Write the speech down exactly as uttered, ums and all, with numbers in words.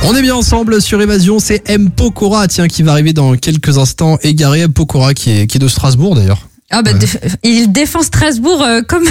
On est bien ensemble sur Évasion, c'est M. Pokora, tiens, qui va arriver dans quelques instants, égaré. M. Pokora qui est, qui est de Strasbourg d'ailleurs. Ah bah, Ouais. de- il défend Strasbourg euh, comme